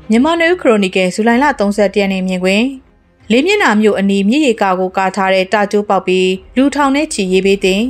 မြန်မာနွေခရိုနီကယ်ဇူလိုင်လ31ရက်နေ့မြင်ကွင်းလေးမျက်နှာမြို့အနီးမြစ်ရေကာကိုကာထားတဲ့တာကျိုးပေါက်ပြီးလူထောင်နဲ့ချီရေးပေးတဲ့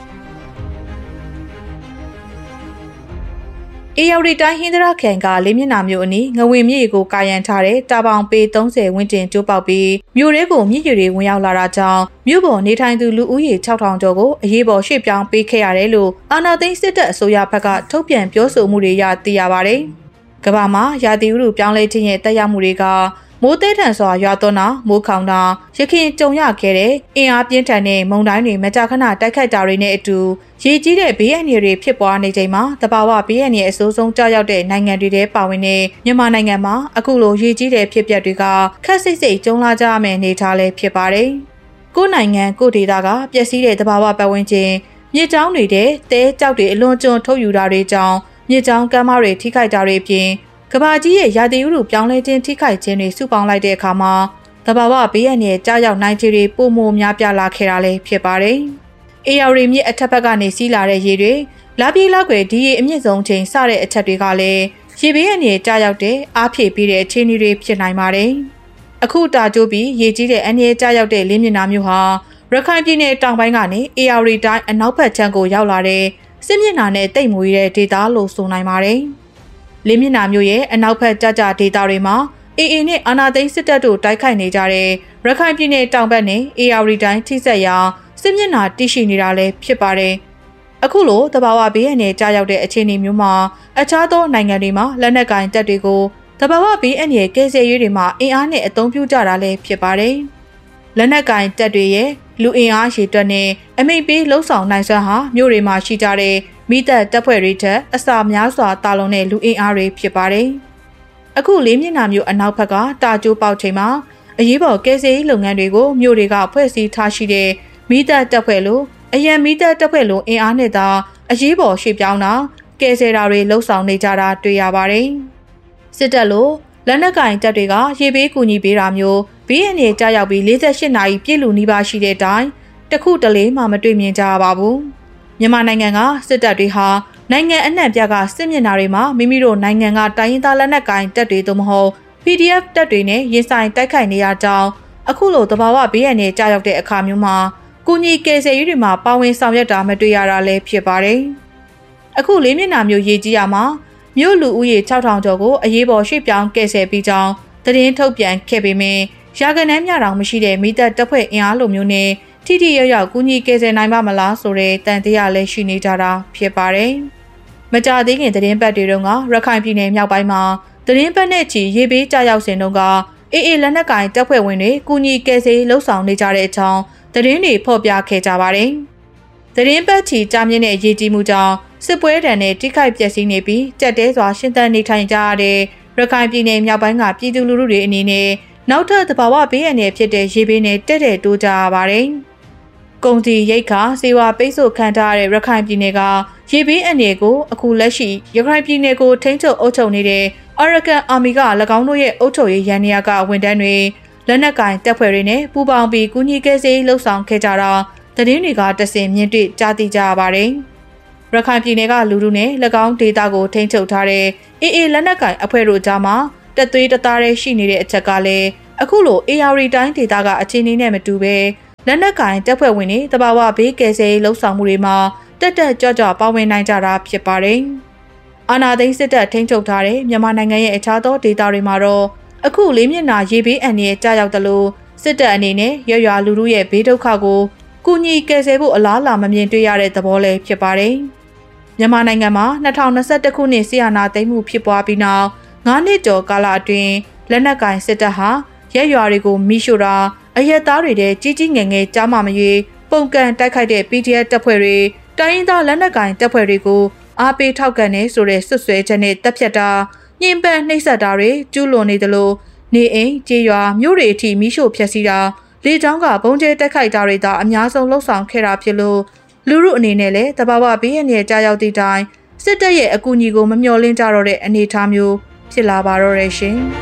အေယော်ရီတိုင်းဟင်းသရခန်ကလေးမျက်နှာမြို့အနီးငဝင်မြစ်ရေကိုကာရန်ထားတဲ့တာပေါင်ပေ30ဝန်းကျင်ကျိုးပေါက်ပြီးမြို့ရဲကိုမြစ်ရေတွေဝင်ရောက်လာတာကြောင့်မြို့ပေါ်နေထိုင်သူလူဦးရေ6000ကျော်ကိုအရေးပေါ်ရွှေ့ပြောင်းပေးခဲ့ရတယ်လို့အာဏာသိမ်းစစ်တပ်အစိုးရဘက်ကထုတ်ပြန်ပြောဆိုမှုတွေရသိရပါတယ်။ကမ္ဘာမှာရာသီဥတုပြောင်းလဲခြင်းရဲ့တက်ရောက်မှုတွေကမိုးသေးထန်စွာရွာသွန်းတာမိုးခေါင်တာရခင်ကြုံရခဲ့တဲ့အင်အားပြင်းထန်တဲ့မုန်တိုင်းတွေမကြာခဏတိုက်ခတ်တာတွေနဲ့အတူရေကြီးတဲ့ဘေးအန္တရာယ်တွေဖြစ်ပွားနေချိန်မှာတဘာဝဘေးအန္တရာယ်အဆိုးဆုံးကြောက်ရောက်တဲ့နိုင်ငံတွေထဲပါဝင်တဲ့မြန်မာနိုင်ငံမှာအခုလိုရေကြီးတဲ့ဖြစ်ပျက်တွေကခက်စိတ်စိတ်ကြုံလာကြရမယ့်အနေအထားလည်းဖြစ်ပါတယ်။ကိုယ်နိုင်ငံကိုဒေသကပျက်စီးတဲ့တဘာဝပတ်ဝန်းကျင်မြေကြောင်းတွေတဲ့တဲကြောက်တွေအလွန်ကျွံထုတ်ယူတာတွေကြောင့်မြေကြောင်းကမ်းမတွေထိခိုက်တာတွေအပြင်ကဘာကြီးရဲ့ရာသီဥတုပြောင်းလဲခြင်းထိခိုက်ခြင်းတွေစုပေါင်းလိုက်တဲ့အခါမှာတဘာဝဘေးအန္တရာယ်ကြားရောက်နိုင်ခြေတွေပိုမိုများပြားလာခဲ့တာလည်းဖြစ်ပါတယ်။အေယာရီမြစ်အထက်ဘက်ကနေစီးလာတဲ့ရေတွေလာပြေးလောက်ွယ်ဒီရေအမြင့်ဆုံးချိန်စတဲ့အချက်တွေကလည်းရေဘေးအန္တရာယ်ကြားရောက်တဲ့အားဖြည့်ပြီးတဲ့အခြေအနေတွေဖြစ်နိုင်ပါတယ်။အခုတာကျိုးပြီးရေကြီးတဲ့အန္တရာယ်ကြားရောက်တဲ့လင်းမြစ်နာမျိုးဟာရခိုင်ပြည်နယ်တောင်ပိုင်းကနေအေယာရီတိုင်းအနောက်ဘက်ခြမ်းကိုရောက်လာတဲ့စစ်မျက်နှာနဲ့တိတ်မွေတဲ့ဒေသလို့ဆိုနိုင်ပါတယ်။လေးမျက်နှာမျိုးရဲ့အနောက်ဘက်ကြကြဒေသတွေမှာအေအေနဲ့အာနာသိန်းစစ်တပ်တို့တိုက်ခိုက်နေကြတဲ့ရခိုင်ပြည်နယ်တောင်ဘက်နဲ့အေယာရီတိုင်းထိစက်ရာစစ်မျက်နှာတရှိနေတာလည်းဖြစ်ပါတယ်။အခုလိုတဘာဝဘေးအန္တရာယ်ကြားရောက်တဲ့အခြေအနေမျိုးမှာအခြားသောနိုင်ငံတွေမှာလက်နက်ကင်တပ်တွေကိုတဘာဝဘေးအန္တရာယ်ကယ်ဆယ်ရေးတွေမှာအင်အားနဲ့အသုံးပြုကြတာလည်းဖြစ်ပါတယ်။လက်နက်ကင်တပ်တွေရဲ့လူအင်အားရှိတွက်နဲ့အမိန့်ပေးလှုံ့ဆော်နိုင်စွမ်းဟာမြို့တွေမှာရှိကြတဲ့မိသက်တပ်ဖွဲ့တွေထက်အစာများစွာတာလွန်တဲ့လူအင်အားတွေဖြစ်ပါတယ်။အခုလေးမျက်နှာမျိုးအနောက်ဘက်ကတာကျိုးပေါက်ချိန်မှာအရေးပေါ်ကယ်ဆယ်ရေးလုပ်ငန်းတွေကိုမြို့တွေကဖွဲ့စည်းထားရှိတဲ့မိသက်တပ်ဖွဲ့လိုအရန်မိသက်တပ်ဖွဲ့လိုအင်အားနဲ့သာအရေးပေါ်ရွှေ့ပြောင်းတာကယ်ဆယ်တာတွေလှုံ့ဆော်နေကြတာတွေ့ရပါတယ်။စစ်တပ်လိုလက်နက်ကင်တပ်တွေကရေဘေးကူညီပေးတာမျိုးဘေးအန္တရာယ်ကြားရောက်ပြီး48နာရီပြည့်လူနီးပါးရှိတဲ့အတိုင်းတခုတလေမှမတွေ့မြင်ကြရပါဘူး။မြန်မာနိုင်ငံကစစ်တပ်တွေဟာနိုင်ငံအနှံ့ပြားကစစ်မျက်နှာတွေမှာမိမိတို့နိုင်ငံကတိုင်းရင်းသားလက်နက်ကိုင်တပ်တွေသို့မဟုတ် PDF တပ်တွေနဲ့ရင်ဆိုင်တိုက်ခိုက်နေရကြောင်းအခုလိုတဘာဝဘေးအန္တရာယ်ကြားရောက်တဲ့အခါမျိုးမှာကုညီကယ်ဆယ်ရေးတွေမှာပါဝင်ဆောင်ရွက်တာမတွေ့ရတာလည်းဖြစ်ပါတယ်။အခုလေးမျက်နှာမျိုးရေးကြီးရမှာမြို့လူဦးရေ6000ကျော်ကိုအရေးပေါ်ရွှေ့ပြောင်းကယ်ဆယ်ပြီးကြောင်းသတင်းထုတ်ပြန်ခဲ့ပေမယ့်ရာဂဏန်းများတောင်မရှိတဲ့မိသက်တပ်ဖွဲ့အင်အားလိုမျိုးနဲ့ထိထိရောက်ရောက်ကူညီကယ်ဆယ်နိုင်ပါမလားဆိုတဲ့တန်တရားလည်းရှိနေကြတာဖြစ်ပါတယ်။မကြာသေးခင်သတင်းပတ်တွေတုန်းကရခိုင်ပြည်နယ်မြောက်ပိုင်းမှာသတင်းပတ်နဲ့ချီရေဘေးကြောက်စဉ်တုန်းကအေအေလက်နက်ကင်တပ်ဖွဲ့ဝင်တွေကူညီကယ်ဆယ်လှုပ်ဆောင်နေကြတဲ့အကြောင်းသတင်းတွေဖော်ပြခဲ့ကြပါတယ်။သတင်းပတ်ချီကြာမြင့်တဲ့ရေကြီးမှုကြောင့်စစ်ပွဲဒဏ်နဲ့ထိခိုက်ပျက်စီးနေပြီးကြက်တဲစွာရှင်သန်နေထိုင်ကြရတဲ့ရခိုင်ပြည်နယ်မြောက်ပိုင်းကပြည်သူလူထုတွေအနေနဲ့နောက်ထပ်တဘာဝဘေးအန္တရာယ်ဖြစ်တဲ့ရေဘေးနဲ့တက်တဲ့တိုးကြရပါတယ်။ကုန်စည်ရိတ်ခါစေဝါပိတ်ဆို့ခံထားရတဲ့ရခိုင်ပြည်နယ်ကရေဘေးအန္တရာယ်ကိုအခုလက်ရှိရခိုင်ပြည်နယ်ကိုထိန်းချုပ်အုပ်ချုပ်နေတဲ့ Arakan Army က၎င်းတို့ရဲ့အုပ်ချုပ်ရေးရန်နေရာကဝန်ထမ်းတွေလက်နက်ကင်တပ်ဖွဲ့တွေနဲ့ပူးပေါင်းပြီးကူညီကယ်ဆယ်လှုပ်ဆောင်ခဲ့ကြတာသတင်းတွေကတဆင်မြင့်တွေ့ကြားသိကြရပါတယ်။ရခိုင်ပြည်နယ်ကလူထုနဲ့၎င်းဒေသကိုထိန်းချုပ်ထားတဲ့အေအေလက်နက်ကင်အဖွဲ့တို့ကြားမှာတက်သွေးတသားတည်းရှိနေတဲ့အချက်ကလည်းအခုလိုအေယာရီတိုင်းဒေသကအခြေအနေနဲ့မတူဘဲလက်နက်ကင်တပ်ဖွဲ့ဝင်တွေတဘာဝဘေးကယ်ဆယ်လှုပ်ဆောင်မှုတွေမှာတက်ကြွကြွပါဝင်နိုင်ကြတာဖြစ်ပါတယ်။အာဏာသိမ်းစစ်တပ်ထိန်းချုပ်ထားတဲ့မြန်မာနိုင်ငံရဲ့အခြားသောဒေသတွေမှာတော့အခုလေးမျက်နှာရေဘေးအန္တရာယ်ကြားရောက်သလိုစစ်တပ်အနေနဲ့ရွာလူထုရဲ့ဘေးဒုက္ခကိုကူညီကယ်ဆယ်ဖို့အလားအလာမမြင်တွေ့ရတဲ့သဘောလည်းဖြစ်ပါတယ်။မြန်မာနိုင်ငံမှာ2021ခုနှစ်ဆီယနာသိမ်းမှုဖြစ်ပွားပြီးနောက်9နှစ်ကျော်ကာလအတွင်းလက်နက်ကင်စစ်တပ်ဟာရက်ရွာတွေကိုမိရှို့တာအရက်သားတွေတဲ့ကြီးကြီးငယ်ငယ်ကြားမှမရွေပုံကန်တိုက်ခိုက်တဲ့ PDF တပ်ဖွဲ့တွေတိုင်းရင်းသားလက်နက်ကင်တပ်ဖွဲ့တွေကိုအားပေးထောက်ကန်နေဆိုတဲ့ဆွဆွဲချက်နဲ့တပ်ဖြတ်တာညှဉ်းပန်းနှိပ်စက်တာတွေကျူးလွန်နေသလိုနေအိမ်ကြေးရွာမြို့တွေအထိမိရှို့ဖျက်ဆီးတာလေကြောင်းကဘုံကျဲတိုက်ခိုက်တာတွေသာအများဆုံးလှုပ်ဆောင်ခဲ့တာဖြစ်လို့လူမှုအနေနဲ့လည်းတဘာဝဘေးအန္တရာယ်ကြားရောက်သည့်တိုင်စစ်တပ်ရဲ့အကူအညီကိုမမျှော်လင့်ကြတော့တဲ့အနေအထားမျိုးဖြစ်လာပါတော့တယ်ရှင်။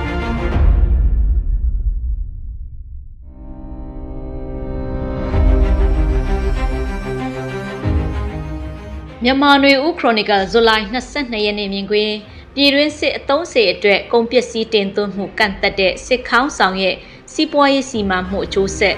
မြန်မာနွေဦးခရိုနီကယ်ဇူလိုင်22ရက်နေ့မြင်ကွင်းပြည်တွင်းစစ်အသုံးစေအတွက်ကုန်ပစ္စည်းတင်သွင်းမှုကန့်သက်တဲ့စစ်ခေါင်းဆောင်ရဲ့စီးပွားရေးစီမံမှုအကျိုးဆက်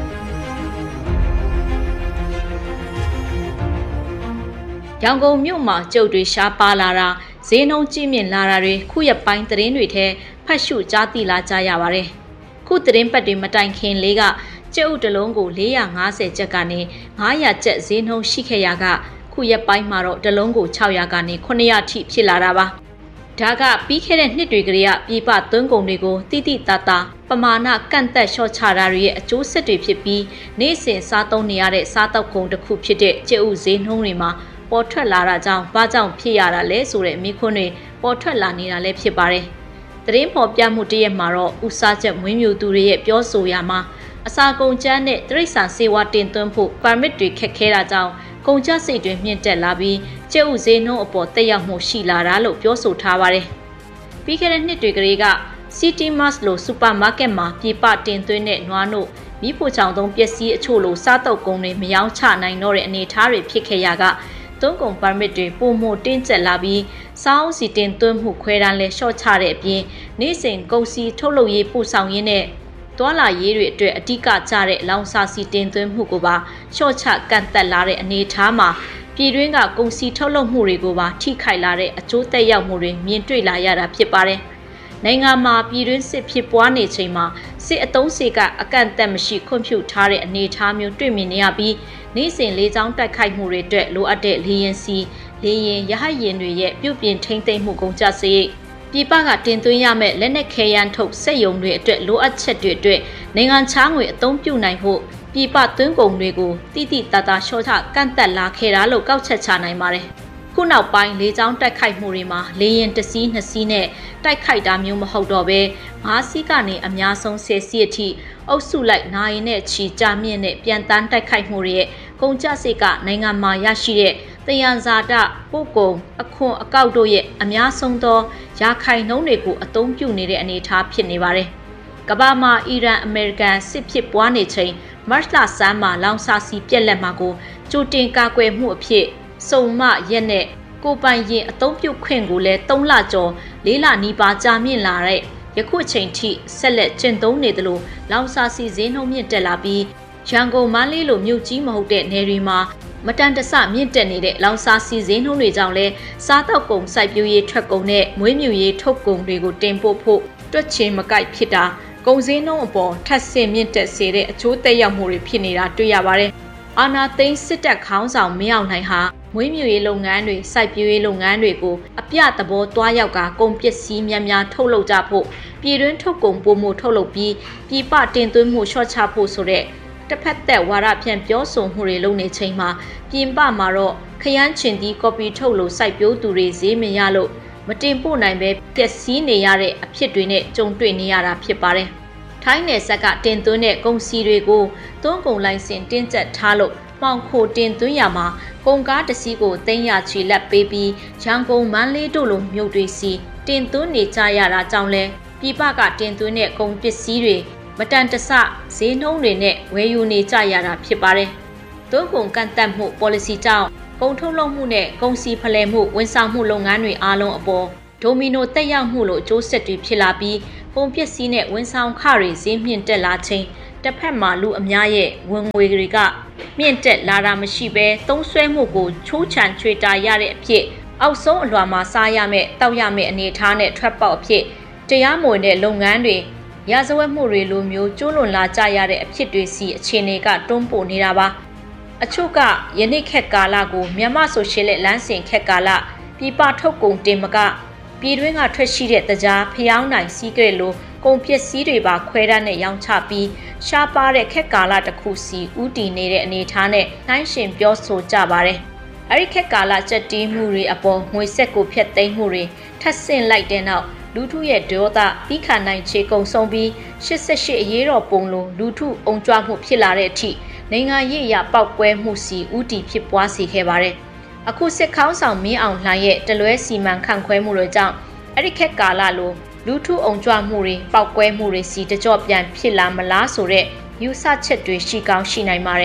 ရန်ကုန်မြို့မှာကျုပ်တွေရှားပါလာတာဈေးနှုန်းကြီးမြင့်လာတာတွေခုရက်ပိုင်းသတင်းတွေထဲဖတ်ရှုကြားသိလာကြရပါတယ်။ခုသတင်းပတ်တွေမတိုင်ခင်လေးကကျုပ်တလုံးကို450ကျပ်ကနေ900ကျပ်ဈေးနှုန်းရှိခဲ့ရကခုရက်ပိုင်းမှာတော့တလုံးကို600ကနေ900ထိဖြစ်လာတာပါ။ဒါကပြီးခဲ့တဲ့နှစ်တွေကလေးကပြည်ပသွင်းကုန်တွေကိုတိတိတတ်တာပမာဏကန့်သက်လျှော့ချတာတွေရဲ့အကျိုးဆက်တွေဖြစ်ပြီးနေ့စဉ်စားသုံးနေရတဲ့စားတောက်ကုန်တစ်ခုဖြစ်တဲ့ကျုပ်ဈေးနှုန်းတွေမှာပေါ်ထွက်လာတာကြောင့်ဘာကြောင့်ဖြစ်ရတာလဲဆိုတဲ့မိခွန်းတွေပေါ်ထွက်လာနေတာလည်းဖြစ်ပါတယ်။သတင်းဖော်ပြမှုတရက်မှာတော့ဥစားချက်မွေးမြူသူတွေရဲ့ပြောဆိုရမှာအစာကုန်ကျန်းနဲ့တိရစ္ဆာန်စေဝါတင်သွင်းဖို့ပါမစ်တွေခက်ခဲတာကြောင့်ကုန်ကျစရိတ်တွေမြင့်တက်လာပြီးကျပ်ဥဈေးနှုန်းအပေါ်တက်ရောက်မှုရှိလာတာလို့ပြောဆိုထားပါတယ်။ပြီးခဲ့တဲ့နှစ်တွေကလေးက City Mart လို့စူပါမားကတ်မှာပြည်ပတင်သွင်းတဲ့နွားနို့မိဖို့ချောင်သုံးပစ္စည်းအချို့လိုစားတောက်ကုန်တွေမယောင်းချနိုင်တော့တဲ့အနေအထားတွေဖြစ်ခဲ့ရကသွင်းကုန်ပါမစ်တွေပုံမတင်းကျပ်လာပြီးစားအုပ်စီတင်သွင်းမှုခွဲတန်းလဲလျှော့ချတဲ့အပြင်နေ့စဉ်ကုန်စည်ထုတ်လုပ်ရေးပို့ဆောင်ရင်းနဲ့တွာလာရေးတွေအတွက်အဓိကကျတဲ့လောင်စာစီတင်သွင်းမှုကိုပါလျှော့ချကန့်သက်လာတဲ့အနေအထားမှာပြည်တွင်းကကုန်စည်ထုတ်လုပ်မှုတွေကိုပါထိခိုက်လာတဲ့အကျိုးသက်ရောက်မှုတွေမြင်တွေ့လာရတာဖြစ်ပါတယ်။နိုင်ငံမှာပြည်တွင်းစစ်ဖြစ်ပွားနေချိန်မှာစစ်အုံစေကအကန့်အသတ်မရှိခွင့်ပြုထားတဲ့အနေအထားမျိုးတွေ့မြင်နေရပြီးနေ့စဉ်လေးချောင်းတိုက်ခိုက်မှုတွေအတွက်လိုအပ်တဲ့လေရင်စီလေရင်ရဟတ်ယာဉ်တွေရဲ့ပြုပြင်ထိန်းသိမ်းမှုကုန်ကျစရိတ်ပြည်ပကတင်သွင်းရမယ့်လက်နက်ခဲယမ်းထုတ်စက်ရုံတွေအတွက်လိုအပ်ချက်တွေအတွက်နိုင်ငံခြားငွေအသုံးပြုနိုင်ဖို့ပြည်ပသွင်းကုန်တွေကိုတိတိတတ်တာလျှော့ချကန့်သက်လာခဲ့တာလို့ကောက်ချက်ချနိုင်ပါတယ်။ခုနောက်ပိုင်းလေးချောင်းတိုက်ခိုက်မှုတွေမှာလေရင်1စီး2စီးနဲ့တိုက်ခိုက်တာမျိုးမဟုတ်တော့ဘဲ5စီးကနေအများဆုံး10စီးအထိအုပ်စုလိုက်နိုင်နဲ့ချီကြမြင့်နဲ့ပြန်တန်းတိုက်ခိုက်မှုတွေရဲ့ကုန်ကျစရိတ်ကနိုင်ငံမှာရရှိတဲ့တယံဇာတပို့ကုန်အခွန်အကောက်တို့ရဲ့အများဆုံးသောရာခိုင်နှုန်းတွေကိုအသုံးပြုနေတဲ့အနေအထားဖြစ်နေပါတယ်။ကမ္ဘာမှာအီရန်အမေရိကန်စစ်ဖြစ်ပွားနေချိန်မတ်လဆန်းမှာလောင်စာဆီပြက်လက်မှာကိုကြိုတင်ကာကွယ်မှုအဖြစ်စုံမရက်နဲ့ကိုပိုင်ရင်အသုံးပြုခွင့်ကိုလည်း3လကျော်4လနီးပါးကြာမြင့်လာတဲ့ယခုအချိန်ထိဆက်လက်ကျင့်သုံးနေသလိုလောင်စာဆီဈေးနှုန်းမြင့်တက်လာပြီးရန်ကုန်မန္တလေးလိုမြို့ကြီးမဟုတ်တဲ့နယ်တွေမှာမတန်တဆမြင့်တက်နေတဲ့လောင်စာဆီဈေးနှုန်းတွေကြောင့်လဲစားတောက်ကုန်စိုက်ပျိုးရေးထွက်ကုန်နဲ့မွေးမြူရေးထုတ်ကုန်တွေကိုတင်ပို့ဖို့တွက်ချင်မကိုက်ဖြစ်တာကုန်ဈေးနှုန်းအပေါ်ထပ်ဆင့်မြင့်တက်စေတဲ့အကျိုးသက်ရောက်မှုတွေဖြစ်နေတာတွေ့ရပါတယ်။အာဏာသိမ်းစစ်တပ်ခေါင်းဆောင်မင်းအောင်လှိုင်ဟာမွေးမြူရေးလုပ်ငန်းတွေစိုက်ပျိုးရေးလုပ်ငန်းတွေကိုအပြသဘောတွားရောက်ကကုန်ပစ္စည်းများများထုတ်လုပ်ကြဖို့ပြည်တွင်းထုတ်ကုန်ပိုမိုထုတ်လုပ်ပြီးပြည်ပတင်သွင်းမှုလျှော့ချဖို့ဆိုတဲ့တစ်ဖက်သက်ဝါဒဖြန့်ပြောဆိုမှုတွေလုပ်နေချိန်မှာပြင်ပမှာတော့ခရမ်းချင်သီးကော်ပီထုတ်လို့စိုက်ပျိုးသူတွေဈေးမရလို့မတင်ပို့နိုင်ပဲပျက်စီးနေရတဲ့အဖြစ်တွေနဲ့ကြုံတွေ့နေရတာဖြစ်ပါတယ်။ထိုင်းနယ်စပ်ကတင်သွင်းတဲ့ကုန်စည်တွေကိုသွင်းကုန်လိုင်စင်တင်းကျပ်ထားလို့မှောင်ခိုတင်သွင်းရမှာကုန်ကားတစ်စီးကို300ချီလက်ပေးပြီးရန်ကုန်မန္တလေးတို့လိုမြို့တွေစီတင်သွင်းနေကြရတာကြောင့်လဲပြည်ပကတင်သွင်းတဲ့ကုန်ပစ္စည်းတွေမတန်တဆဈေးနှုန်းတွေနဲ့ဝယ်ယူနေကြရတာဖြစ်ပါတယ်။သွင်းကုန်ကန့်သတ်မှု policy ကြောင့်ကုန်ထုတ်လုပ်မှုနဲ့ကုန်စည်ဖလှယ်မှုဝန်ဆောင်မှုလုပ်ငန်းတွေအားလုံးအပေါ်ဒိုမီနိုတက်ရောက်မှုလို့အကျိုးဆက်တွေဖြစ်လာပြီးကုန်ပစ္စည်းနဲ့ဝန်ဆောင်ခတွေဈေးမြင့်တက်လာချိန်တစ်ဖက်မှာလူအများရဲ့ဝင်ငွေတွေကမြင့်တက်လာတာမရှိဘဲသုံးစွဲမှုကိုချိုးချံချွေတာရတဲ့အဖြစ်အောက်ဆုံးအလွှာမှာစားရမယ့်တောက်ရမယ့်အနေအထားနဲ့ထွက်ပေါက်အဖြစ်တရားမဝင်တဲ့လုပ်ငန်းတွေရာဇဝတ်မှုတွေလိုမျိုးကျိုးလွန်လာကြရတဲ့အဖြစ်တွေစီအခြေအနေကတွန်းပို့နေတာပါအချို့ကယနေ့ခက်ကာလကိုမြန်မာဆိုရှယ်လက်လမ်းစဉ်ခက်ကာလပြည်ပထုတ်ကုန်တင်မကပြည်တွင်းကထွက်ရှိတဲ့တကြားဖျောင်းနိုင်စီးကဲလိုကုန်ပစ္စည်းတွေပါခွဲတန်းနဲ့ရောင်းချပြီးရှားပါတဲ့ခက်ကာလတစ်ခုစီဥတီနေတဲ့အနေအထားနဲ့နှိုင်းရှင်ပြောဆိုကြပါတယ်။အဲဒီခက်ကာလစက်တီးမှုတွေအပေါ်ငွေဆက်ကိုဖျက်သိမ်းမှုတွေထပ်ဆင့်လိုက်တဲ့နောက်လူထုရဲ့ဒေါသပြီးခါနိုင်ချေကုံဆုံးပြီး88အရေးတော်ပုံလိုလူထုအုံကြွမှုဖြစ်လာတဲ့အထိနိုင်ငံရေးအရပောက်ကွဲမှုစီဥတီဖြစ်ပွားစေခဲ့ပါတယ်။အခုစစ်ခေါင်းဆောင်မင်းအောင်လှိုင်ရဲ့တလွဲစီမံခန့်ခွဲမှုတွေကြောင့်အဲ့ဒီခက်ကာလလိုလူထုအုံကြွမှုတွေပောက်ကွဲမှုတွေစီတကြော့ပြန်ဖြစ်လာမလားဆိုတဲ့ယူဆချက်တွေရှိကောင်းရှိနိုင်ပါတယ်။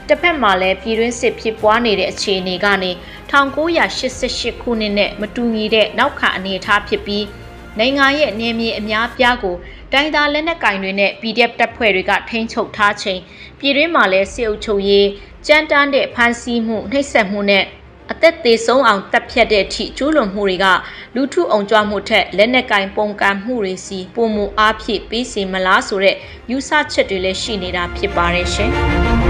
တစ်ဖက်မှာလည်းပြည်တွင်းစစ်ဖြစ်ပွားနေတဲ့အခြေအနေကနေ1988ခုနှစ်နဲ့မတူညီတဲ့နောက်ခံအနေအထားဖြစ်ပြီးနိုင်ငံရဲ့နေမြေအများပြားကိုတိုင်းသားလက်နက်ကင်တွေနဲ့ PDF တပ်ဖွဲ့တွေကထိန်းချုပ်ထားချိန်ပြည်တွင်းမှာလည်းစစ်အုပ်ချုပ်ရေးကြမ်းတမ်းတဲ့ဖမ်းဆီးမှုနှိပ်စက်မှုနဲ့အသက်သေးဆုံးအောင်တပ်ဖြတ်တဲ့အထိကျူးလွန်မှုတွေကလူထုအောင်ကြွမှုထက်လက်နက်ကင်ပုံကံမှုတွေစီပုံမအားဖြင့်ပေးစီမလားဆိုတဲ့ယူဆချက်တွေလည်းရှိနေတာဖြစ်ပါတယ်ရှင်။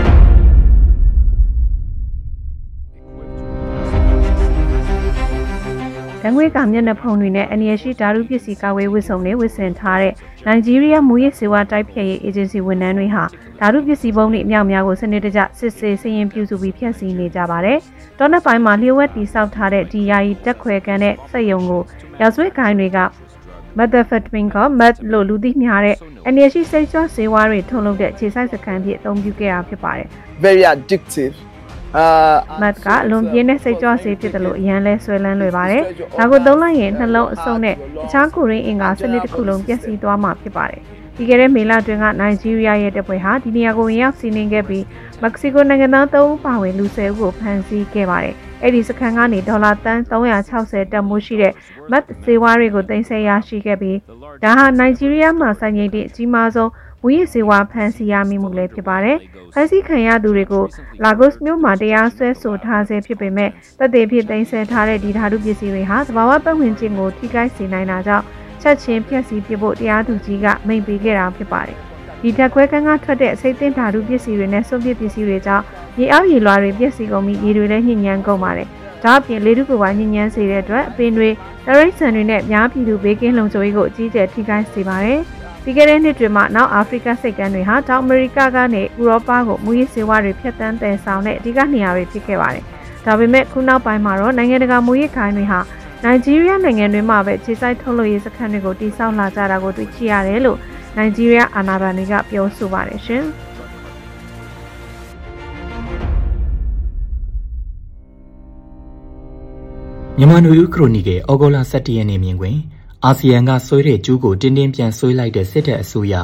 တန်ငွေကမျက်နှာဖုံးတွေနဲ့အနီရရှိဓာတုပစ္စည်းကာဝေးဝစ်စုံတွေဝစ်ဆင်ထားတဲ့နိုင်ဂျီးရီးယားမူရစ်စေဝါတိုက်ဖျက်ရေးအေဂျင်စီဝန်ထမ်းတွေဟာဓာတုပစ္စည်းပုံးတွေအများများကိုစနစ်တကျစစ်ဆေးစည်ရင်ပြုစုပြီးဖျက်ဆီးနေကြပါတယ်။တောနက်ပိုင်းမှာလျှို့ဝှက်တီဆောက်ထားတဲ့ဒီယာယီတက်ခွဲကန်တဲ့စက်ရုံကိုရာဇဝတ်ဂိုင်းတွေကmethamphetamine က meth လို့လူသိများတဲ့အနီရရှိစိတ်ကြွဆေးဝါးတွေထုတ်လုပ်တဲ့ခြေဆိုင်စခန်းဖြစ်အသုံးပြုခဲ့တာဖြစ်ပါတယ်။ Very addictive meth ကအလွန်ပြင်းတဲ့စိတ်ကြွဆေးဖြစ်တယ်လို့အရန်လဲဆွဲလန်းလွယ်ပါတယ်။ဒါကိုသုံးလိုက်ရင်နှလုံးအဆုတ်နဲ့တခြားကိုရင်းအင်္ဂါစနစ်တစ်ခုလုံးပျက်စီးသွားမှာဖြစ်ပါတယ်။ဒီကနေ့မေလတွင်ကနိုင်ဂျီးရီးယားရဲ့တပ်ဖွဲ့ဟာဒီနေရာကိုဝင်ရောက်စီးနင်းခဲ့ပြီးမက္ကဆီကိုနိုင်ငံသား3ဦးပါဝင်လူ10ဦးကိုဖမ်းဆီးခဲ့ပါတယ်။အဲ့ဒီစခန်းကနေဒေါ်လာတန်း360တန်မိုးရှိတဲ့ meth ဆေးဝါးတွေကိုတင်ဆက်ရရှိခဲ့ပြီးဒါဟာနိုင်ဂျီးရီးယားမှာစိုင်းငိမ့်တဲ့အကြီးမားဆုံးမူရစ်ဆေးဝါးဖမ်းဆီးရမိမှုလည်းဖြစ်ပါတယ်။ဖမ်းဆီးခံရသူတွေကိုလာဂိုစ်မြို့မှာတရားစွဲဆိုထားဆဲဖြစ်ပေမဲ့တပ်တွေဖြစ်တင်ဆက်ထားတဲ့ဒီဓာတုပစ္စည်းတွေဟာသဘာဝပတ်ဝန်းကျင်ကိုထိခိုက်စေနိုင်တာကြောင့်ချက်ချင်းဖျက်ဆီးပစ်ဖို့တရားသူကြီးကမိန့်ပေးခဲ့တာဖြစ်ပါတယ်။ဒီတက်ခွဲကန်းကထွက်တဲ့အစိတ်သင့်ဓာတုပစ္စည်းတွေနဲ့စွန့်ပစ်ပစ္စည်းတွေကြောင့်ရေအောက်ရေလွှာတွေပျက်စီးကုန်ပြီးရေတွေလည်းညှဉ်းညမ်းကုန်ပါတယ်။ဒါ့အပြင်လေထုကိုပါညှဉ်းညမ်းစေတဲ့အတွက်အပင်တွေတရိတ်ဆန်တွေနဲ့များပြည်သူဘေးကင်းလုံခြုံရေးကိုအကြီးအကျယ်ထိခိုက်စေပါတယ်။ပြီးခဲ့တဲ့နှစ်တွင်မှနောက်အာဖရိကစိတ်ကမ်းတွေဟာတောင်အမေရိကကနေဥရောပကိုမူရစ်ဆေးဝါးတွေဖျက်ဆီးတည်ဆောင်တဲ့အဓိကနေရာတွေဖြစ်ခဲ့ပါတယ်။ဒါပေမဲ့ခုနောက်ပိုင်းမှာတော့နိုင်ငံတကာမူရစ်ခိုင်းတွေဟာနိုင်ဂျီးရီးယားနိုင်ငံတွင်းမှာပဲခြေစိုက်ထုတ်လုပ်ရေးစခန်းတွေကိုတည်ဆောက်လာကြတာကိုတွေ့ရှိရတယ်လို့နိုင်ဂျီးရီးယားအာဏာပိုင်တွေကပြောဆိုပါတယ်ရှင်။မြန်မာနွေဦးခရိုနီကယ်ဩဂုတ်လ17ရက်နေ့မြင်ကွင်အာဆီယံကဆွဲတဲ့ကျူးကိုတင်းတင်းပြန်ဆွဲလိုက်တဲ့စစ်တပ်အစိုးရ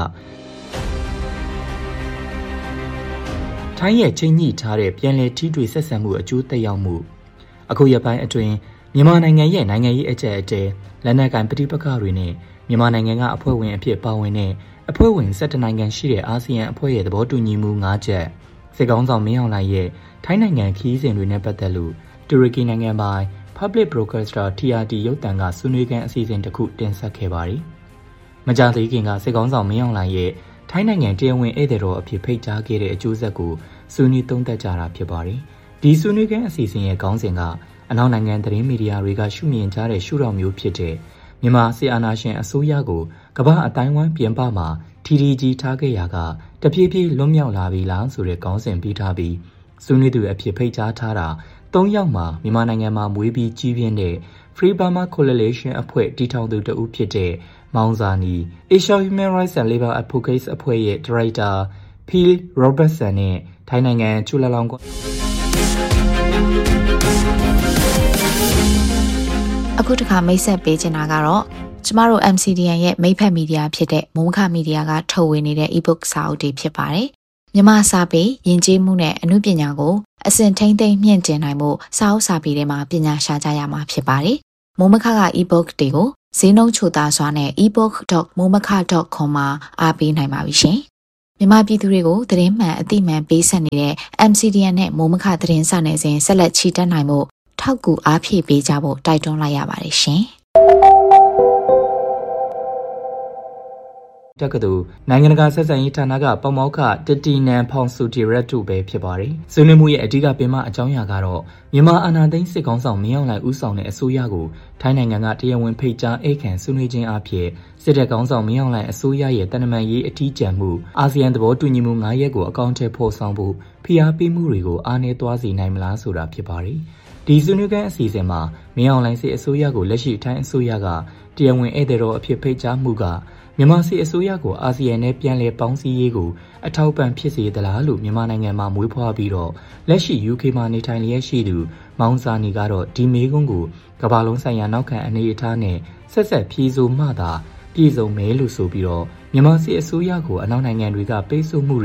ထိုင်းရဲ့ချိန်ညှိထားတဲ့ပြန်လည်ထိတွေ့ဆက်ဆံမှုအကျိုးသက်ရောက်မှုအခုရက်ပိုင်းအတွင်းမြန်မာနိုင်ငံရဲ့နိုင်ငံရေးအကြက်အတဲလက်နက်ကင်ပဋိပက္ခတွေနဲ့မြန်မာနိုင်ငံကအဖွဲ့ဝင်အဖြစ်ပါဝင်တဲ့အဖွဲ့ဝင်17နိုင်ငံရှိတဲ့အာဆီယံအဖွဲ့ရဲ့သဘောတူညီမှု5ချက်စစ်ကောင်ဆောင်မင်းအောင်လှိုင်ရဲ့ထိုင်းနိုင်ငံခီးစဉ်တွေနဲ့ပတ်သက်လို့တူရကီနိုင်ငံပိုင်Public Broadcaster TRT ရုပ်သံကဆွေးနွေးခန်းအစီအစဉ်တစ်ခုတင်ဆက်ခဲ့ပါတယ်။မကြာသေးခင်ကစစ်ကောင်ဆောင်မင်းအောင်လှိုင်ရဲ့ထိုင်းနိုင်ငံတရားဝင်ဧည့်သည်တော်အဖြစ်ဖိတ်ကြားခဲ့တဲ့အကျိုးဆက်ကိုဆွေးနွေးသုံးသပ်ကြတာဖြစ်ပါတယ်။ဒီဆွေးနွေးခန်းအစီအစဉ်ရဲ့ခေါင်းစဉ်ကအနောက်နိုင်ငံသတင်းမီဒီယာတွေကရှုမြင်ကြတဲ့ရှုထောင့်မျိုးဖြစ်တဲ့မြန်မာစစ်အာဏာရှင်အစိုးရကိုကမ္ဘာအတိုင်းဝိုင်းပြင်ပမှာထီထီကြီးထားခဲ့ရကတဖြည်းဖြည်းလွတ်မြောက်လာပြီလားဆိုတဲ့ခေါင်းစဉ်ပေးထားပြီးဆွေးနွေးသူအဖြစ်ဖိတ်ကြားထားတာ3ယောက်မှာမြန်မာနိုင်ငံမှာမွေးပြီးကြီးပြင်းတဲ့ Free Burma Coalition အဖွဲ့တည်ထောင်သူတဦးဖြစ်တဲ့မောင်ဇာနီ Asia Human Rights and Labor Advocates အဖွဲ့ရဲ့ Director Phil Robertson နဲ့ထိုင်းနိုင်ငံချူလာလောင်အခုတစ်ခါမိတ်ဆက်ပေးချင်တာကတော့ကျမတို့ MCDN ရဲ့မိတ်ဖက်မီဒီယာဖြစ်တဲ့မိုးမခမီဒီယာကထုတ်ဝေနေတဲ့ e-book စာအုပ်တွေဖြစ်ပါတယ်။မြန်မာစာပေယဉ်ကျေးမှုနဲ့အမှုပညာကိုအစဉ်ထိမ့်သိမ့်မြင့်တင်နိုင်မှုစာအုပ်စာပေတွေမှာပညာရှာကြရမှာဖြစ်ပါတယ်။မိုးမခက e-book တွေကိုဈေးနှုန်းချိုသားစွာနဲ့ ebook.momaka.com မှာအားပေးနိုင်ပါပြီရှင်။မြန်မာပြည်သူတွေကိုသတင်းမှန်အသိမှန်ပေးဆက်နေတဲ့ MCDN နဲ့မိုးမခသတင်းစာနယ်စဉ်ဆက်လက်ချီတက်နိုင်မှုထောက်ကူအားဖြည့်ပေးကြဖို့တိုက်တွန်းလိုက်ရပါတယ်ရှင်။တက္ကသိုလ်နိုင်ငံတကာဆက်ဆံရေးဌာနကပေါမောက္ခတတီနန်ဖောင်စုတီရက်တို့ပဲဖြစ်ပါတယ်။ဆွေးနွေးမှုရဲ့အဓိကပင်မအကြောင်းအရာကတော့မြန်မာအာဏာသိမ်းစစ်ကောင်ဆောင်မင်းအောင်လှိုင်ဦးဆောင်တဲ့အစိုးရကိုထိုင်းနိုင်ငံကတရားဝင်ဖိတ်ကြားအိတ်ခံဆွေးနွေးခြင်းအဖြစ်စစ်တပ်ကောင်ဆောင်မင်းအောင်လှိုင်အစိုးရရဲ့တန်တမာရေးအထီးကျန်မှုအာဆီယံသဘောတူညီမှု9ရပ်ကိုအကောင့်ထဲပေါ်ဆောင်ဖို့ဖိအားပေးမှုတွေကိုအားနည်းသွားစေနိုင်မလားဆိုတာဖြစ်ပါတယ်။ဒီဆွေးနွေးခန်းအစီအစဉ်မှာမင်းအောင်လှိုင်စစ်အစိုးရကိုလက်ရှိထိုင်းအစိုးရကတရားဝင်ဧည့်သည်တော်အဖြစ်ဖိတ်ကြားမှုကမြန်မာစစ်အစိုးရကိုအာဆီယံနဲ့ပြန်လည်ပေါင်းစည်းရေးကိုအထောက်ပံ့ဖြစ်စေသလားလို့မြန်မာနိုင်ငံမှာမွေးဖွားပြီးတော့လက်ရှိ UK မှာနေထိုင်လျက်ရှိသူမောင်စာနီကတော့ဒီမေးခွန်းကိုကမ္ဘာလုံးဆိုင်ရာနောက်ခံအနေအထားနဲ့ဆက်ဆက်ဖြေဆိုမှသာပြည်စုံမဲလို့ဆိုပြီးတော့မြန်မာစစ်အစိုးရကိုအနောက်နိုင်ငံတွေကပိတ်ဆို့မှုတွေ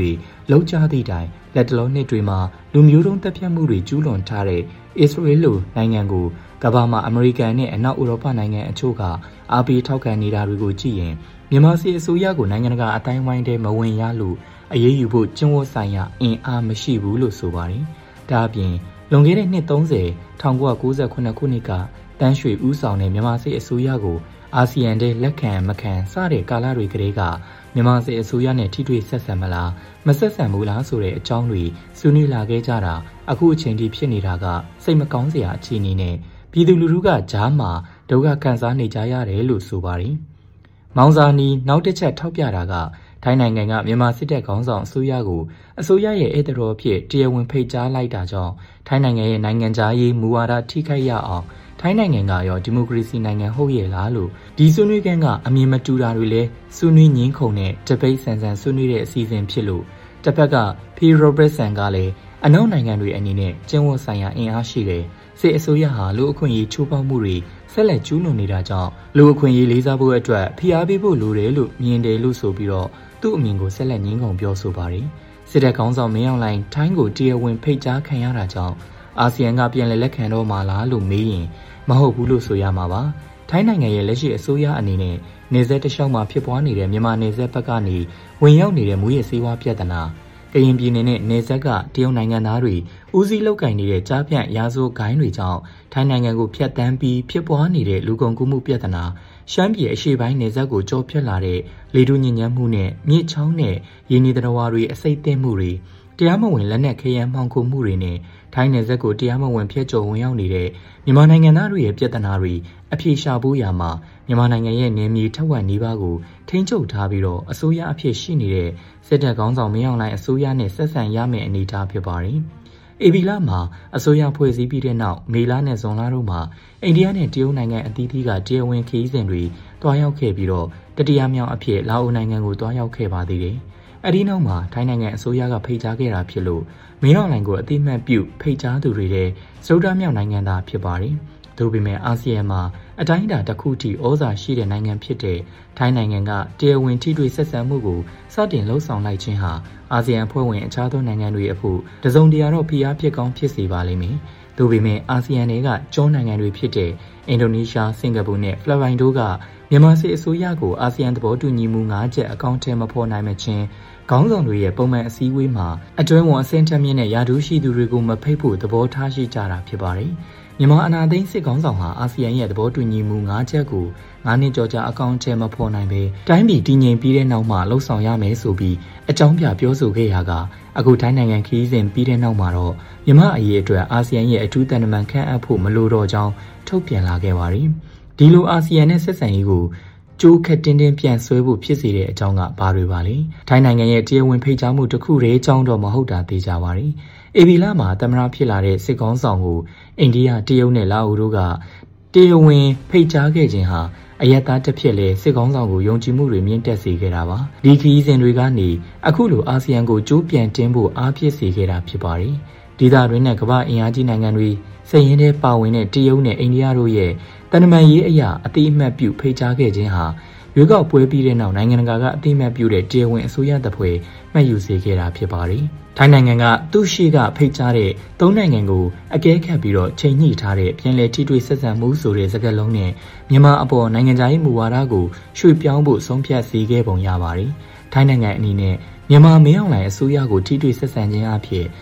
လောက်ကြသည့်တိုင်လက်တလုံးနှစ်တွေမှာလူမျိုးတုံးတပ်ဖြတ်မှုတွေကျူးလွန်ထားတဲ့အစ္စရေးလိုနိုင်ငံကိုကမ္ဘာမှာအမေရိကန်နဲ့အနောက်ဥရောပနိုင်ငံအချို့ကအားပေးထောက်ခံနေတာတွေကိုကြည့်ရင်မြန်မာစစ်အစိုးရကိုနိုင်ငံတကာအတိုင်းအဝိုင်းထဲမဝင်ရလို့အရေးယူဖို့ကျင့်ဝတ်ဆိုင်ရာအင်အားမရှိဘူးလို့ဆိုပါတယ်။ဒါအပြင်လွန်ခဲ့တဲ့နှစ်30 1998ခုနှစ်ကတန်းရွှေဦးဆောင်တဲ့မြန်မာစစ်အစိုးရကိုအာဆီယံတဲ့လက်ခံမခံစတဲ့ကာလတွေကတည်းကမြန်မာစစ်အစိုးရနဲ့ထိတွေ့ဆက်ဆံမလားမဆက်ဆံဘူးလားဆိုတဲ့အကြောင်းတွေဆွေးနွေးလာခဲ့ကြတာအခုအချိန်ထိဖြစ်နေတာကစိတ်မကောင်းစရာအခြေအနေနဲ့ပြည်သူလူထုကကြားမှာဒုက္ခခံစားနေကြရတယ်လို့ဆိုပါတယ်။မောင်စာနီနောက်တစ်ချက်ထောက်ပြတာကထိုင်းနိုင်ငံကမြန်မာစစ်တပ်ခေါင်းဆောင်အစိုးရကိုအစိုးရရဲ့ဧည့်သည်တော်ဖြစ်တရားဝင်ဖိတ်ကြားလိုက်တာကြောင့်ထိုင်းနိုင်ငံရဲ့နိုင်ငံခြားရေးမူဝါဒထိခိုက်ရအောင်ထိုင်းနိုင်ငံကရောဒီမိုကရေစီနိုင်ငံဟုတ်ရဲ့လားလို့ဒီဆွေးနွေးခန်းကအမြင်မတူတာတွေလည်းဆွေးနွေးငင်းခုန်တဲ့တပိတ်ဆန်ဆန်ဆွေးနွေးတဲ့အစီအစဉ်ဖြစ်လို့တစ်ဖက်ကဖီရိုဘရစ်ဆန်ကလည်းအနောက်နိုင်ငံတွေအနေနဲ့ကျင့်ဝတ်ဆိုင်ရာအင်အားရှိတယ်စစ်အစိုးရဟာလူအခွင့်အရေးချိုးဖောက်မှုတွေဆက်လက်ကျူးလွန်နေတာကြောင့်လူအခွင့်အရေးလေးစားဖို့အတွက်ဖိအားပေးဖို့လိုတယ်လို့မြင်တယ်လို့ဆိုပြီးတော့သူ့အမြင်ကိုဆက်လက်ငင်းခုန်ပြောဆိုပါတယ်စစ်တပ်ခေါင်းဆောင်မင်းအောင်လှိုင်ထိုင်းကိုတရားဝင်ဖိတ်ကြားခံရတာကြောင့်အာဆီယံကပြန်လည်လက်ခံတော့မှာလားလို့မေးရင်မဟုတ်ဘူးလို့ဆိုရမှာပါထိုင်းနိုင်ငံရဲ့လက်ရှိအစိုးရအနေနဲ့နေဆက်တလျှောက်မှာဖြစ်ပွားနေတဲ့မြန်မာနေဆက်ဘက်ကနေဝင်ရောက်နေတဲ့မူရစ်ဆေးဝါးပြဿနာကရင်ပြည်နယ်နဲ့နေဆက်ကတရုတ်နိုင်ငံသားတွေဦးစီးလောက်ကင်နေတဲ့ကြားပြန့်ရာဇဝဂိုင်းတွေကြောင့်ထိုင်းနိုင်ငံကိုဖျက်ဆီးပြီးဖြစ်ပွားနေတဲ့လူကုန်ကူးမှုပြဿနာရှမ်းပြည်အရှေ့ပိုင်းနေဆက်ကိုကြော်ဖြတ်လာတဲ့လေထုညစ်ညမ်းမှုနဲ့မြစ်ချောင်းနဲ့ရင်းနှီးသတ္တဝါတွေအစိတ်သင့်မှုတွေတရားမဝင်လက်နက်ခဲယမ်းမှောင်ခိုမှုတွေနဲ့ထိုင်းနယ်စပ်ကိုတရားမဝင်ဖျက်ကျော်ဝင်ရောက်နေတဲ့မြန်မာနိုင်ငံသားတွေရဲ့ပြဿနာတွေအပြေရှာဖို့ရာမှာမြန်မာနိုင်ငံရဲ့နယ်မြေထက်ဝက်နီးပါးကိုထိန်းချုပ်ထားပြီးတော့အစိုးရအဖြစ်ရှိနေတဲ့စစ်တပ်ခေါင်းဆောင်မင်းအောင်လှိုင်အစိုးရနဲ့ဆက်ဆံရမယ့်အနေအထားဖြစ်ပါတယ်။အေဗီလာမှာအစိုးရဖွဲ့စည်းပြီးတဲ့နောက်မေလနဲ့ဇွန်လတို့မှာအိန္ဒိယနဲ့တရုတ်နိုင်ငံအသီးသီးကတရားဝင်ခရီးစဉ်တွေတွားရောက်ခဲ့ပြီးတော့တတိယမြောက်အဖြစ်လာအိုနိုင်ငံကိုတွားရောက်ခဲ့ပါသေးတယ်။အဲဒီနောက်မှာထိုင်းနိုင်ငံအစိုးရကဖိတ်ကြားခဲ့တာဖြစ်လို့မင်းအောင်လှိုင်ကိုအတိအမှတ်ပြုဖိတ်ကြားသူတွေတဲ့စတုတ္ထမြောက်နိုင်ငံသားဖြစ်ပါတယ်။ဒါပေမဲ့အာဆီယံမှာအတိုင်းအတာတစ်ခုထိဩဇာရှိတဲ့နိုင်ငံဖြစ်တဲ့ထိုင်းနိုင်ငံကတရားဝင်ထိတွေ့ဆက်ဆံမှုကိုစတင်လှုပ်ဆောင်လိုက်ခြင်းဟာအာဆီယံအဖွဲ့ဝင်အခြားသောနိုင်ငံတွေအဖို့တစုံတရာတော့ဖိအားဖြစ်ကောင်းဖြစ်စေပါလိမ့်မယ်။ဒါပေမဲ့အာဆီယံတွေကကျွန်းနိုင်ငံတွေဖြစ်တဲ့အင်ဒိုနီးရှား၊စင်ကာပူနဲ့ဖိလစ်ပိုင်တို့ကမြန်မာစစ်အစိုးရကိုအာဆီယံသဘောတူညီမှု၅ချက်အကောင့်ထဲမဖော်နိုင်မချင်းခေါင်းဆောင်တွေရဲ့ပုံမှန်အစည်းအဝေးမှာအတွင်းဝန်အဆင့်ထက်မြင့်တဲ့ယာဒူးရှိသူတွေကိုမဖိတ်ဖို့သဘောထားရှိကြတာဖြစ်ပါတယ်။မြန်မာအာဏာသိမ်းစစ်ခေါင်းဆောင်ဟာအာဆီယံရဲ့သဘောတူညီမှု၅ချက်ကို9နှစ်ကျော်ကြာအကောင့်ထဲမဖော်နိုင်ပဲတိုင်းပြည်တည်ငြိမ်ပြီးတဲ့နောက်မှလှုပ်ဆောင်ရမယ်ဆိုပြီးအကြောင်းပြပြောဆိုခဲ့ရာကအခုထိုင်းနိုင်ငံခရီးစဉ်ပြီးတဲ့နောက်မှာတော့မြန်မာအရေးအတွက်အာဆီယံရဲ့အထူးတန်တမန်ခန့်အပ်ဖို့မလိုတော့ကြောင်းထုတ်ပြန်လာခဲ့ပါတယ်။ဒီလိုအာဆီယံနဲ့ဆက်ဆံရေးကိုကျိုးခက်တင်းတင်းပြန်ဆွဲဖို့ဖြစ်စေတဲ့အကြောင်းကဘာတွေပါလဲထိုင်းနိုင်ငံရဲ့တရားဝင်ဖိတ်ကြားမှုတစ်ခုတည်းအကြောင်းတော့မဟုတ်တာသိကြပါရီအေဗီလာမှာသမ္မတဖြစ်လာတဲ့စစ်ကောင်းဆောင်ကိုအိန္ဒိယတရုတ်နဲ့လာအိုတို့ကတရားဝင်ဖိတ်ကြားခဲ့ခြင်းဟာအယက်သားတစ်ဖြစ်လဲစစ်ကောင်းဆောင်ကိုယုံကြည်မှုတွေမြင့်တက်စေခဲ့တာပါဒီခရီးစဉ်တွေကနေအခုလိုအာဆီယံကိုကျိုးပြန်တင်းဖို့အားဖြစ်စေခဲ့တာဖြစ်ပါတယ်ဒေသတွင်းနဲ့ကမ္ဘာအင်အားကြီးနိုင်ငံတွေစိတ်ရင်းထဲပါဝင်တဲ့တရုတ်နဲ့အိန္ဒိယတို့ရဲ့တန်တမန်ရေးအရာအတိအမှတ်ပြုဖိတ်ကြားခဲ့ခြင်းဟာရွေးကောက်ပွဲပြီးတဲ့နောက်နိုင်ငံတကာကအတိအမှတ်ပြုတဲ့တရားဝင်အစိုးရတပ်ဖွဲ့မှတ်ယူစေခဲ့တာဖြစ်ပါတယ်။ထိုင်းနိုင်ငံကသူ့ရှိကဖိတ်ကြားတဲ့၃နိုင်ငံကိုအကဲခတ်ပြီးတော့ချိန်ညှိထားတဲ့ပြည်내ထိတွေ့ဆက်ဆံမှုဆိုတဲ့စကားလုံးနဲ့မြန်မာအပေါ်နိုင်ငံခြားရေးမူဝါဒကိုရွှေ့ပြောင်းဖို့ဆုံးဖြတ်စေခဲ့ပုံရပါတယ်။ထိုင်းနိုင်ငံအနေနဲ့မြန်မာမင်းအောင်လှိုင်အစိုးရကိုထိတွေ့ဆက်ဆံခြင်းအဖြစ်